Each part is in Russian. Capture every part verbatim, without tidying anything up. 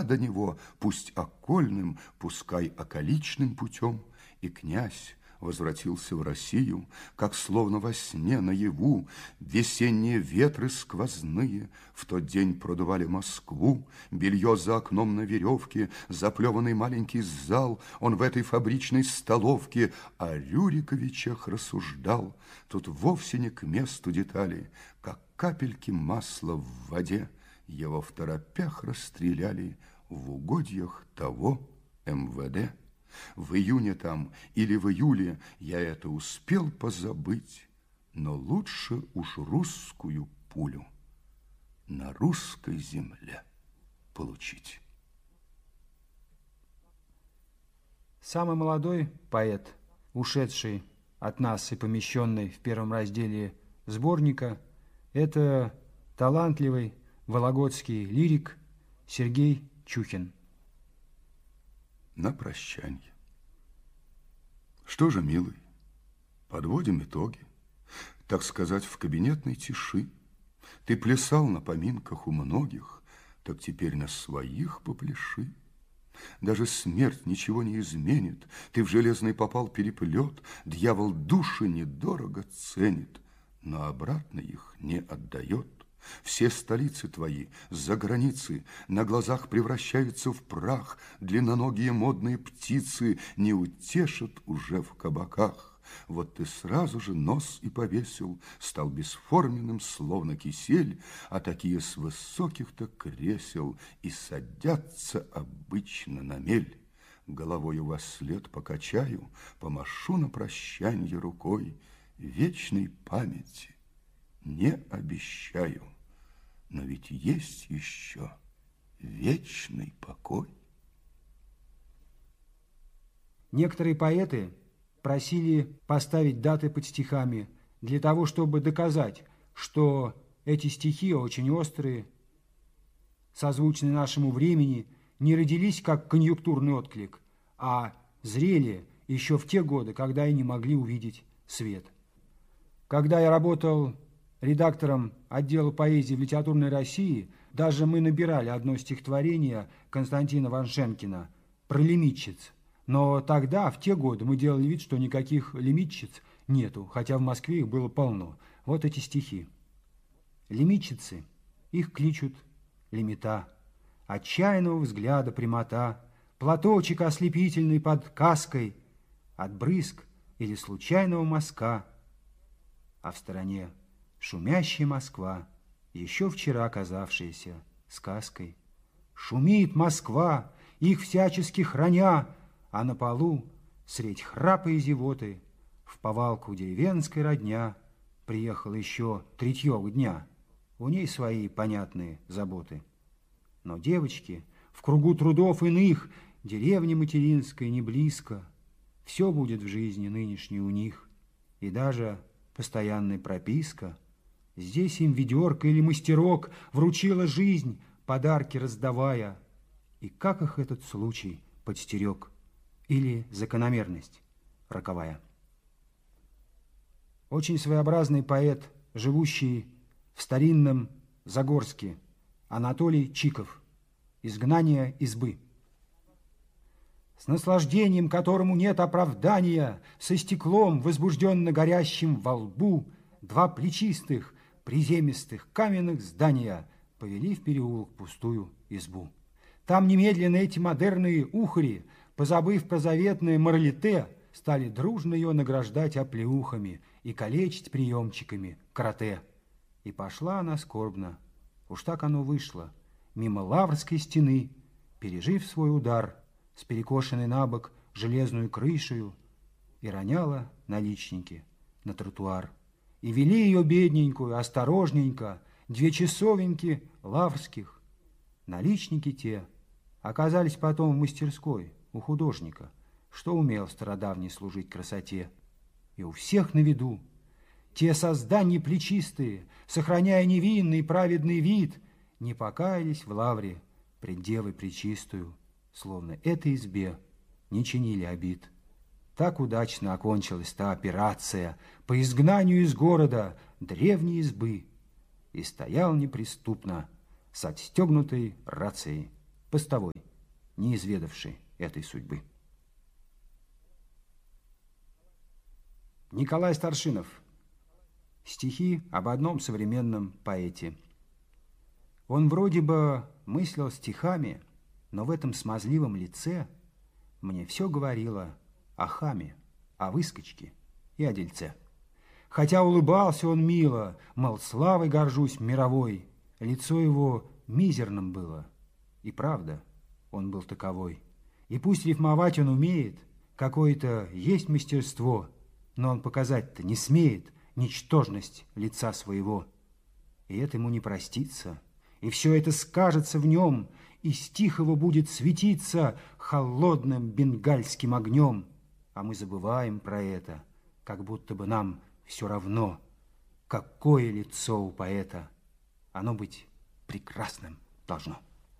до него, пусть окольным, пускай околичным путем. И князь возвратился в Россию, как словно во сне наяву. Весенние ветры сквозные в тот день продували Москву. Белье за окном на веревке, заплеванный маленький зал. Он в этой фабричной столовке о Рюриковичах рассуждал. Тут вовсе не к месту детали, как капельки масла в воде. Его в торопях расстреляли в угодьях того эм вэ дэ. В июне там или в июле я это успел позабыть, но лучше уж русскую пулю на русской земле получить. Самый молодой поэт, ушедший от нас и помещенный в первом разделе сборника, это талантливый вологодский лирик Сергей Чухин. На прощанье. Что же, милый, подводим итоги, так сказать, в кабинетной тиши. Ты плясал на поминках у многих, так теперь на своих попляши. Даже смерть ничего не изменит, ты в железный попал переплет, дьявол души недорого ценит, но обратно их не отдает. Все столицы твои за границы на глазах превращаются в прах. Длинноногие модные птицы не утешат уже в кабаках. Вот ты сразу же нос и повесил, стал бесформенным, словно кисель, а такие с высоких-то кресел и садятся обычно на мель. Головою во след покачаю, помашу на прощанье рукой, вечной памяти не обещаю. Но ведь есть еще вечный покой. Некоторые поэты просили поставить даты под стихами для того, чтобы доказать, что эти стихи очень острые, созвучны нашему времени, не родились как конъюнктурный отклик, а зрели еще в те годы, когда они могли увидеть свет. Когда я работал редактором отдела поэзии в «Литературной России», даже мы набирали одно стихотворение Константина Ваншенкина про лимитчиц. Но тогда, в те годы, мы делали вид, что никаких лимитчиц нету, хотя в Москве их было полно. Вот эти стихи. Лимитчицы, их кличут лимита, отчаянного взгляда прямота, платочек ослепительный под каской, от брызг или случайного мазка, а в стороне шумящая Москва, еще вчера казавшаяся сказкой. Шумит Москва, их всячески храня, а на полу, средь храпа и зевоты, в повалку деревенской родня приехал еще третьего дня. У ней свои понятные заботы. Но девочки в кругу трудов иных, деревни материнской не близко, все будет в жизни нынешней у них, и даже постоянная прописка. Здесь им ведерко или мастерок вручила жизнь, подарки раздавая. И как их этот случай подстерег? Или закономерность роковая? Очень своеобразный поэт, живущий в старинном Загорске, Анатолий Чиков. «Изгнание избы». С наслаждением, которому нет оправдания, со стеклом, возбужденно горящим во лбу, два плечистых, приземистых каменных здания повели в переулок пустую избу. Там немедленно эти модерные ухари, позабыв про заветное моралите, стали дружно ее награждать оплеухами и калечить приемчиками карате. И пошла она скорбно, уж так оно вышло, мимо Лаврской стены, пережив свой удар с перекошенной на бок железную крышею, и роняла наличники на тротуар. И вели ее бедненькую, осторожненько, две часовеньки Лаврских. Наличники те оказались потом в мастерской у художника, что умел стародавний служить красоте. И у всех на виду те создания плечистые, сохраняя невинный и праведный вид, не покаялись в лавре пред девой пречистую, словно этой избе не чинили обид. Так удачно окончилась та операция по изгнанию из города древней избы, и стоял неприступно с отстегнутой рацией постовой, не изведавший этой судьбы. Николай Старшинов. Стихи об одном современном поэте. Он вроде бы мыслил стихами, но в этом смазливом лице мне все говорило о хаме, о выскочке и о дельце. Хотя улыбался он мило, мол, славой горжусь мировой, лицо его мизерным было. И правда, он был таковой. И пусть рифмовать он умеет, какое-то есть мастерство, но он показать-то не смеет ничтожность лица своего. И это ему не простится, и все это скажется в нем, и стих его будет светиться холодным бенгальским огнем. А мы забываем про это, как будто бы нам все равно, какое лицо у поэта. Оно быть прекрасным должно.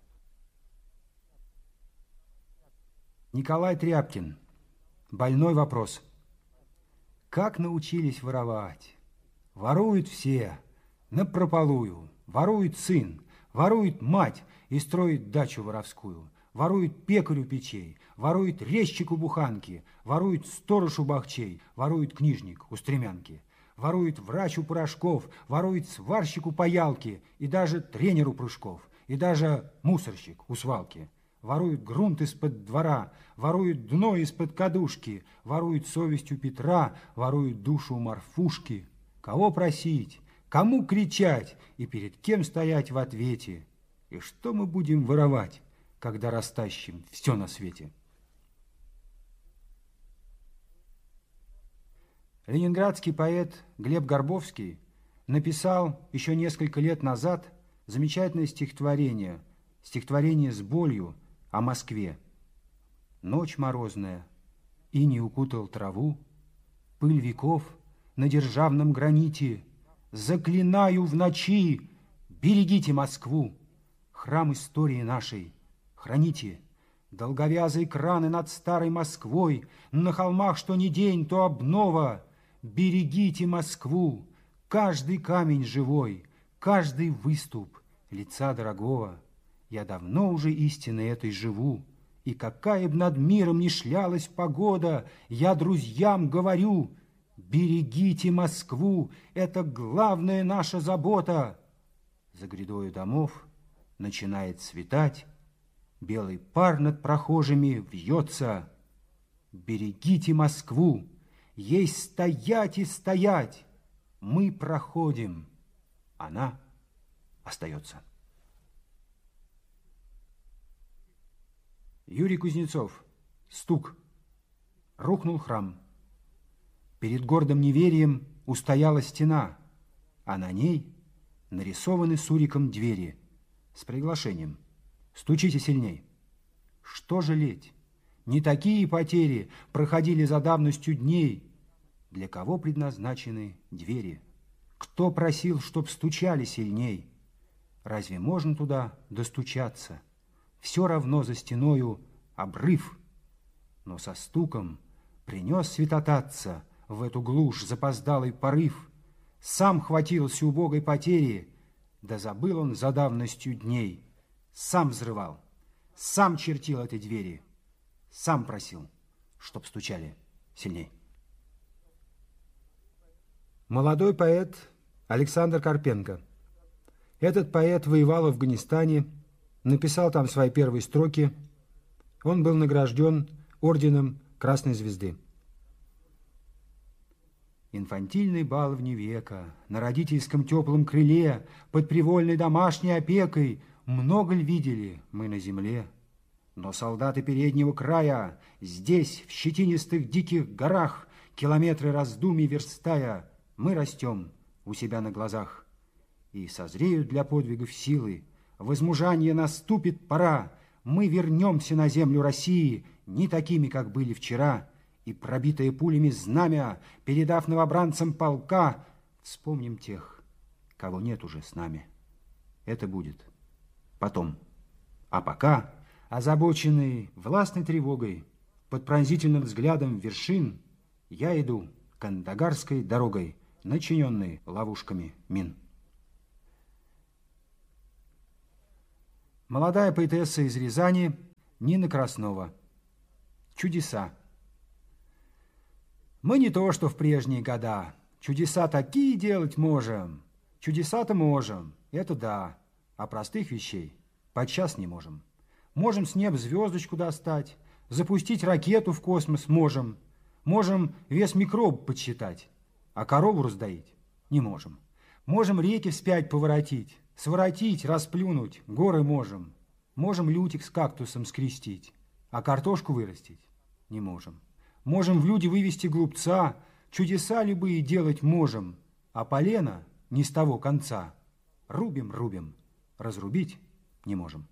Николай Тряпкин. Больной вопрос. Как научились воровать? Воруют все, напропалую. Ворует сын, ворует мать и строит дачу воровскую. Ворует пекарю печей, ворует резчику буханки, ворует сторож у бахчей, ворует книжник у стремянки, ворует врач у порошков, ворует сварщик у паялки и даже тренер у прыжков, и даже мусорщик у свалки. Ворует грунт из-под двора, ворует дно из-под кадушки, ворует совесть у Петра, ворует душу у Марфушки. Кого просить, кому кричать и перед кем стоять в ответе? И что мы будем воровать, когда растащим все на свете? Ленинградский поэт Глеб Горбовский написал еще несколько лет назад замечательное стихотворение, стихотворение с болью о Москве. Ночь морозная, иней укутал траву, пыль веков на державном граните. Заклинаю в ночи, берегите Москву, храм истории нашей храните. Долговязые краны над старой Москвой, на холмах что ни день, то обнова. Берегите Москву, каждый камень живой, каждый выступ лица дорогого. Я давно уже истиной этой живу, и какая б над миром ни шлялась погода, я друзьям говорю: берегите Москву, это главная наша забота. За грядою домов начинает светать, белый пар над прохожими вьется. Берегите Москву, ей стоять и стоять. Мы проходим, она остается. Юрий Кузнецов. Стук. Рухнул храм. Перед гордым неверием устояла стена, а на ней нарисованы суриком двери с приглашением: стучите сильней. Что жалеть? Не такие потери проходили за давностью дней. Для кого предназначены двери? Кто просил, чтоб стучали сильней? Разве можно туда достучаться? Все равно за стеною обрыв. Но со стуком принес святотатца в эту глушь запоздалый порыв. Сам хватился убогой потери, да забыл он за давностью дней. Сам взрывал, сам чертил эти двери, сам просил, чтоб стучали сильней. Молодой поэт Александр Карпенко. Этот поэт воевал в Афганистане, написал там свои первые строки. Он был награжден орденом Красной Звезды. Инфантильный баловни века, на родительском теплом крыле, под привольной домашней опекой, много ль видели мы на земле? Но солдаты переднего края, здесь, в щетинистых диких горах, километры раздумий верстая, мы растем у себя на глазах. И созреют для подвигов силы, возмужанье наступит пора, мы вернемся на землю России, не такими, как были вчера, и пробитое пулями знамя, передав новобранцам полка, вспомним тех, кого нет уже с нами. Это будет потом. А пока, озабоченный властной тревогой, под пронзительным взглядом вершин, я иду кандагарской дорогой, начиненной ловушками мин. Молодая поэтесса из Рязани Нина Краснова. Чудеса. Мы не то, что в прежние года. Чудеса такие делать можем. Чудеса-то можем, это да. А простых вещей подчас не можем. Можем с неба звездочку достать, запустить ракету в космос можем. Можем вес микроб подсчитать, а корову раздоить не можем. Можем реки вспять поворотить, своротить, расплюнуть, горы можем. Можем лютик с кактусом скрестить, а картошку вырастить не можем. Можем в люди вывести глупца, чудеса любые делать можем, а полено не с того конца. Рубим, рубим, разрубить не можем.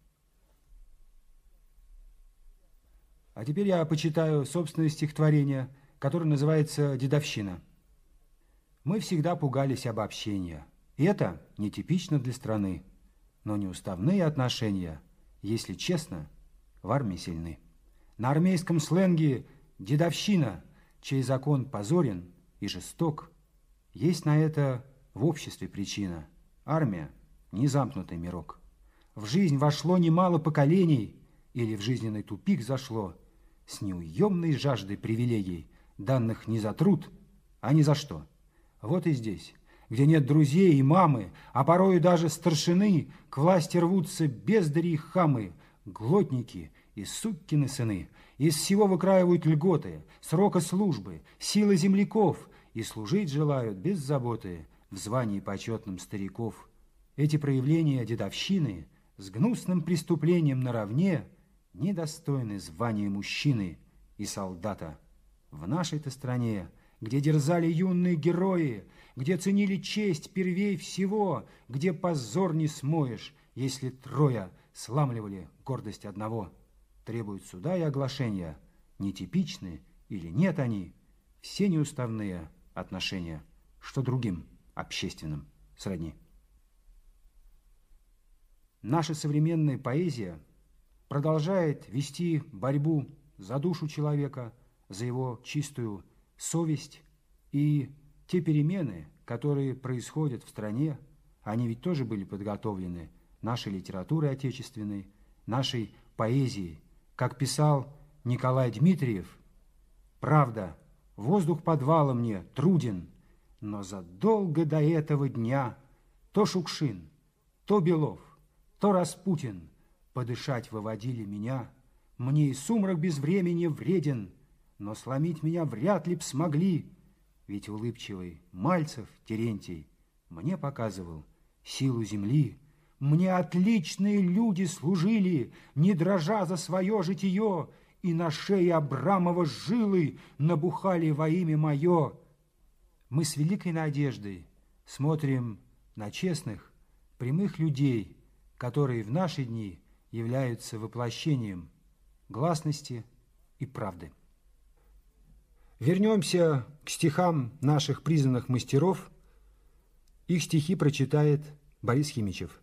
А теперь я почитаю собственное стихотворение, которое называется «Дедовщина». Мы всегда пугались обобщения. И это нетипично для страны, но неуставные отношения, если честно, в армии сильны. На армейском сленге «дедовщина», чей закон позорен и жесток, есть на это в обществе причина. Армия – не замкнутый мирок. В жизнь вошло немало поколений, или в жизненный тупик зашло, с неуемной жаждой привилегий, данных не за труд, а ни за что. Вот и здесь, где нет друзей и мамы, а порою даже старшины, к власти рвутся бездари и хамы, глотники и суккины сыны. Из всего выкраивают льготы, срока службы, силы земляков, и служить желают без заботы в звании почетным стариков. Эти проявления дедовщины с гнусным преступлением наравне недостойны звания мужчины и солдата. В нашей-то стране, где дерзали юные герои, где ценили честь первей всего, где позор не смоешь, если трое сламливали гордость одного, требуют суда и оглашения, нетипичны или нет они, все неуставные отношения, что другим общественным сродни. Наша современная поэзия продолжает вести борьбу за душу человека, за его чистую совесть, и те перемены, которые происходят в стране, они ведь тоже были подготовлены нашей литературой отечественной, нашей поэзией. Как писал Николай Дмитриев: «Правда, воздух подвала мне труден, но задолго до этого дня то Шукшин, то Белов, то Распутин подышать выводили меня. Мне и сумрак без времени вреден, но сломить меня вряд ли б смогли, ведь улыбчивый Мальцев Терентий мне показывал силу земли. Мне отличные люди служили, не дрожа за свое житие, и на шее Абрамова жилы набухали во имя мое». Мы с великой надеждой смотрим на честных, прямых людей, которые в наши дни являются воплощением гласности и правды. Вернемся к стихам наших признанных мастеров. Их стихи прочитает Борис Химичев.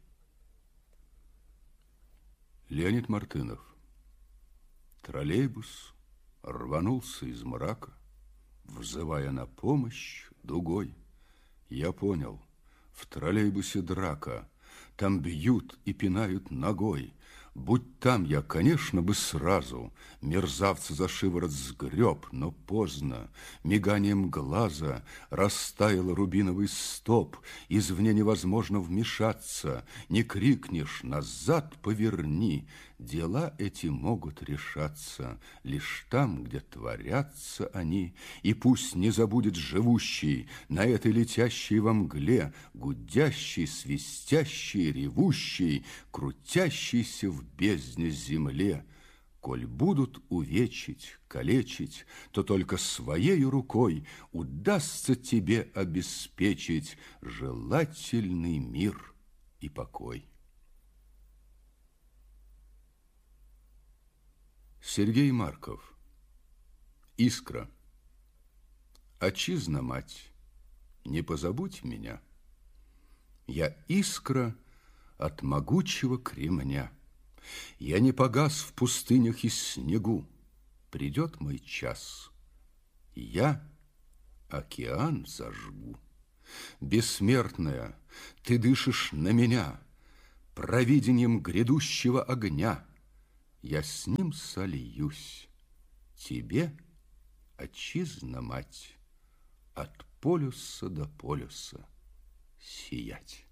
Леонид Мартынов. Троллейбус рванулся из мрака, взывая на помощь дугой. Я понял, в троллейбусе драка, там бьют и пинают ногой. Будь там я, конечно, бы сразу мерзавца за шиворот сгреб, но поздно, миганием глаза растаял рубиновый стоп, извне невозможно вмешаться, не крикнешь «назад поверни», дела эти могут решаться лишь там, где творятся они, и пусть не забудет живущий на этой летящей во мгле, гудящий, свистящий, ревущий, крутящийся в бездне земле. Коль будут увечить, калечить, то только своею рукой удастся тебе обеспечить желательный мир и покой. Сергей Марков. Искра. Отчизна мать, не позабудь меня. Я искра от могучего кремня. Я не погас в пустынях и снегу. Придет мой час, я океан зажгу. Бессмертная, ты дышишь на меня. провидением грядущего огня я с ним сольюсь. Тебе, отчизна мать, от полюса до полюса сиять.